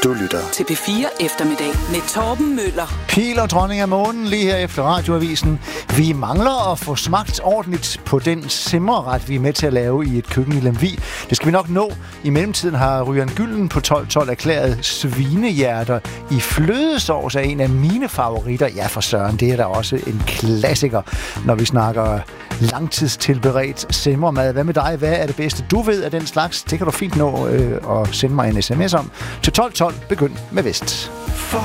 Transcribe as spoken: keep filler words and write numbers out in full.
Du lytter til P fire Eftermiddag med Torben Møller. Pil og dronning af månen lige her efter radioavisen. Vi mangler at få smagt ordentligt på den simmerret, vi er med til at lave i et køkken i Lemvig. Det skal vi nok nå. I mellemtiden har Ryan Gylden på tolv tolv erklæret svinehjerter i flødesovs af en af mine favoritter. Ja, for søren, det er da også en klassiker, når vi snakker langtidstilberedt simmermad. Hvad med dig? Hvad er det bedste, du ved af den slags? Det kan du fint nå øh, og sende mig en sms om. Til tolv tolv, begynd med Vest. For